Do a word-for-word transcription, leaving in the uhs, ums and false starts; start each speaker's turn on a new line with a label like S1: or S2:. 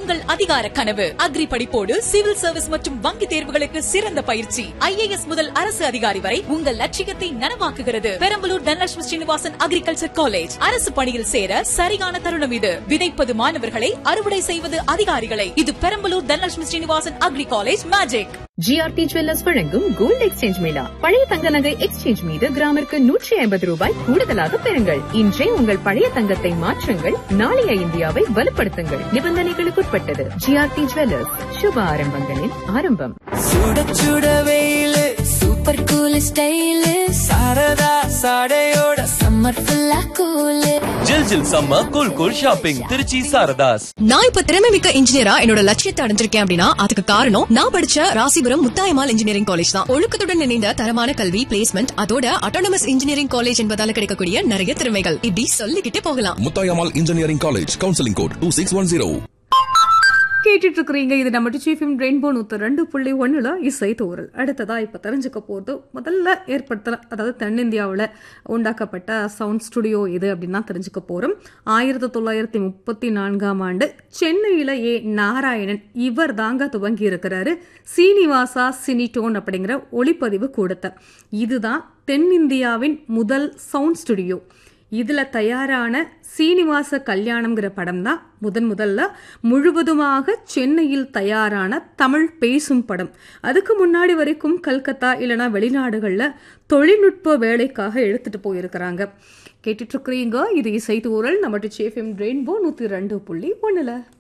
S1: உங்கள் அதிகார கனவு. அக்ரி படிப்போடு சிவில் சர்வீஸ் மற்றும் வங்கி தேர்வுகளுக்கு சிறந்த பயிற்சி. ஐஏஎஸ் முதல் அரசு அதிகாரி வரை உங்கள் லட்சியத்தை நனவாக்குகிறது. Perambalur Dhanalakshmi Srinivasan agriculture college. அரசு பணியில் சேர சரியான தருணம் இது. விதைப்பது மாணவர்களை, அறுவடை செய்வது அதிகாரிகளை. இது Perambalur Dhanalakshmi Srinivasan agri college magic.
S2: GRT jewellers வழங்கும் கோல்டு எக்ஸ்சேஞ்ச் மேளா. பழைய தங்க நகை எக்ஸ்சேஞ்ச் மீது கிராமிற்கு நூற்றி ஐம்பது ரூபாய் கூடுதலாக பெறுங்கள். இன்றே உங்கள் பழைய தங்கத்தை மாற்றுங்கள். நாளைய இந்தியாவை வலுப்படுத்துங்கள். நிபந்தனைகளுக்குட்பட்டது. ஜிஆர்டி ஜுவல்லர்ஸ், சுப ஆரம்பங்களின் ஆரம்பம்.
S3: சுட சுட வெயிலு, super cool style, Saradha சாடையோட summer ஃபுல்லா கூலு.
S4: ஜில் ஜில் summer cool cool shopping Trichy Saradhas.
S5: நான் இப்ப திறமை மிக்க இன்ஜினியரா என்னோட லட்சியத்தை அடைஞ்சிருக்கேன் அப்படின்னா அதுக்கு காரணம் நான் படிச்ச ராசிபுரம் முத்தாயம்மாள் இன்ஜினியரிங் காலேஜ் தான். ஒழுக்கத்துடன் இணைந்த தரமான கல்வி, பிளேஸ்மெண்ட், அதோட அட்டானமஸ் இன்ஜினியரிங் காலேஜ் என்பதால கிடைக்கக்கூடிய நிறைய திறமைகள் இப்படி சொல்லிக்கிட்டே போகலாம்.
S6: Muthayammal engineering college, counselling code two six one zero.
S7: கேட்டுட்டு இருக்கிறீங்க. இது நம்ம சீஃபிம் ரெயின்போ நூற்று ரெண்டு புள்ளி ஒன்னுல இசை தோறல். அடுத்ததா இப்ப தெரிஞ்சுக்க போறது முதல்ல ஏற்படுத்த, அதாவது தென்னிந்தியாவில் உண்டாக்கப்பட்ட சவுண்ட் ஸ்டுடியோ இது அப்படின்னு தான் தெரிஞ்சுக்க போறோம். ஆயிரத்தி தொள்ளாயிரத்தி முப்பத்தி நான்காம் ஆண்டு சென்னையில ஏ நாராயணன் இவர் தாங்க துவங்கி இருக்கிறாரு சீனிவாசா சினிடோன் அப்படிங்கிற ஒளிப்பதிவு கூடத்தை. இதுதான் தென்னிந்தியாவின் முதல் சவுண்ட் ஸ்டுடியோ. இதுல தயாரான சீனிவாச கல்யாணம்ங்கிற படம் தான் முதன் முதல்ல முழுவதுமாக சென்னையில் தயாரான தமிழ் பேசும் படம். அதுக்கு முன்னாடி வரைக்கும் கல்கத்தா இல்லைனா வெளிநாடுகள்ல தொழில்நுட்ப வேலைக்காக எடுத்துட்டு போயிருக்கிறாங்க. கேட்டுட்டு இருக்கிறீங்க. இது இசை தூரல் நம்ம சேஃபிம் ரெயின்போ நூத்தி ரெண்டு புள்ளி ஒண்ணுல.